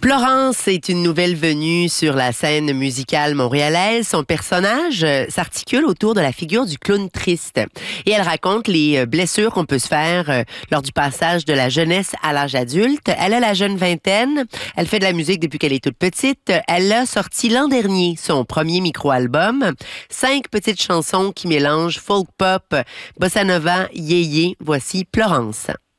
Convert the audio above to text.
Florence est une nouvelle venue sur la scène musicale montréalaise. Son personnage s'articule autour de la figure du clown triste. Et elle raconte les blessures qu'on peut se faire lors du passage de la jeunesse à l'âge adulte. Elle a la jeune vingtaine. Elle fait de la musique depuis qu'elle est toute petite. Elle a sorti l'an dernier son premier micro-album. 5 petites chansons qui mélangent folk pop, bossa nova, yéyé. Voici Florence.